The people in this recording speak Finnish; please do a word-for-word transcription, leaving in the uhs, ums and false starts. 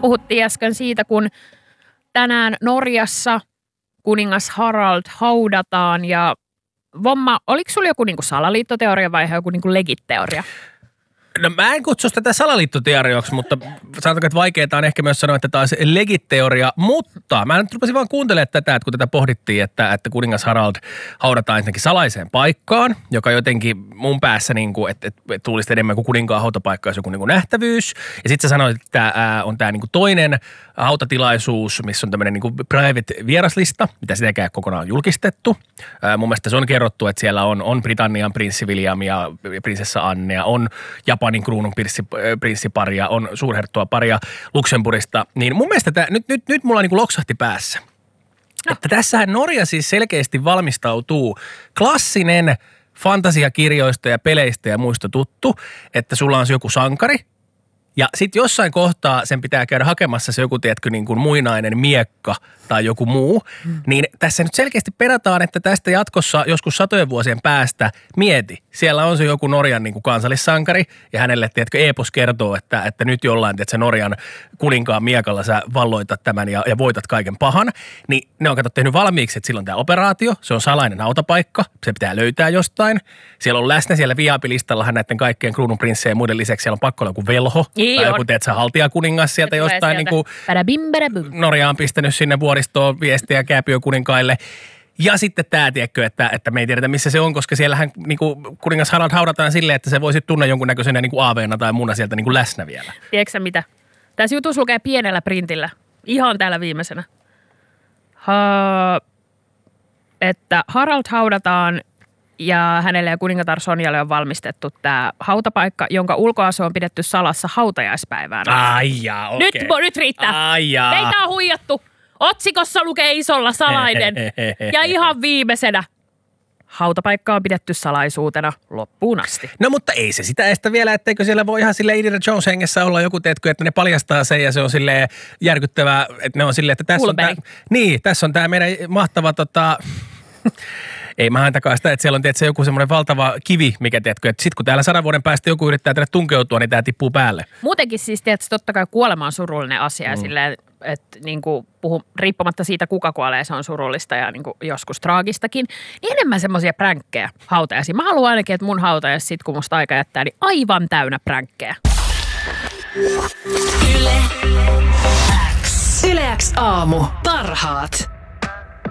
puhuttiin äsken siitä, kun tänään Norjassa kuningas Harald haudataan ja Vomma, oliko sulla joku niinku salaliittoteoria vai joku niinku legit-teoria? No mä en kutsu tätä salaliittoteoriaksi, mutta sanotaanko, että vaikeaa on ehkä myös sanoa, että tämä olisi legit-teoria, mutta mä nyt rupesin vaan kuuntelemaan tätä, että kun tätä pohdittiin, että, että kuningas Harald haudataan ensinnäkin salaiseen paikkaan, joka jotenkin mun päässä niin kuin, että, että tulisi enemmän kuin kuninkaan hautapaikka, jos joku niin kuin nähtävyys. Ja sitten sä sanoit, että tämä on tämä niin kuin toinen hautatilaisuus, missä on tämmöinen niin kuin private vieraslista, mitä sitäkään kokonaan julkistettu. Ää, mun mielestä se on kerrottu, että siellä on, on Britannian prinssi William ja prinsessa Anne ja on Japanin kruunun prinssiparia, on suurherttua paria Luxemburgista. Niin mun mielestä tämä, nyt, nyt, nyt mulla niin kuin loksahti päässä. No. Että tässähän Norja siis selkeästi valmistautuu klassinen fantasiakirjoista ja peleistä ja muista tuttu, että sulla on se joku sankari. Ja sitten jossain kohtaa sen pitää käydä hakemassa se joku, tiedätkö, niin kuin muinainen miekka tai joku muu. Mm. Niin tässä nyt selkeästi perataan, että tästä jatkossa joskus satojen vuosien päästä mieti. Siellä on se joku Norjan niin kuin kansallissankari ja hänelle, tiedätkö, epos kertoo, että, että nyt jollain, tiedätkö, Norjan kuninkaan miekalla sä valloitat tämän ja, ja voitat kaiken pahan. Niin ne on kato tehnyt valmiiksi, että silloin tämä operaatio, se on salainen hautapaikka, se pitää löytää jostain. Siellä on läsnä siellä V I P-listallahan näiden kaikkien kruununprinssejä ja muiden lisäksi siellä on pakko olla joku velho. Niin tai on. joku, teet sä haltijakuningas sieltä jostain niin kuin Norja on pistänyt sinne vuoristoon viestiä kääpiökuninkaille. Ja sitten tämä, tiedätkö, että, että me ei tiedetä missä se on, koska siellähän niin kuin kuningas Harald haudataan silleen, että se voisi tunne jonkunnäköisenä niin kuin aaveena tai muuna sieltä niin kuin läsnä vielä. Tiedätkö mitä? Tässä jutussa lukee pienellä printillä. Ihan täällä viimeisenä. Ha, että Harald haudataan ja hänelle ja kuningatar Sonjalle on valmistettu tämä hautapaikka, jonka ulkoasu on pidetty salassa hautajaispäivään. Ai jaa, okei. Nyt, nyt riittää. Ai jaa. Meitä on huijattu. Otsikossa lukee isolla salainen. Ja ihan viimeisenä. Hautapaikka on pidetty salaisuutena loppuun asti. No mutta ei se sitä estä vielä, etteikö siellä voi ihan silleen Indiana Jones hengessä olla joku, teetkö, että ne paljastaa sen ja se on silleen järkyttävää, että ne on silleen, että tässä Kulperi. on tämä, niin, tässä on tämä meidän mahtava tota... Ei mä haitakaan sitä, että siellä on tietysti joku semmoinen valtava kivi, mikä tiedätkö, että sit kun täällä sadan vuoden päästä joku yrittää tänne tunkeutua, niin tää tippuu päälle. Muutenkin siis tietysti totta kai kuolema on surullinen asia mm. silleen, että niin kuin puhun, riippumatta siitä kuka kuolee, se on surullista ja niin kuin joskus traagistakin, niin enemmän semmoisia pränkkejä hautajaisia. Mä haluan ainakin, että mun hautajaisi sit kun musta aika jättää, niin aivan täynnä pränkkejä. Yle X. Yle X aamu. Parhaat.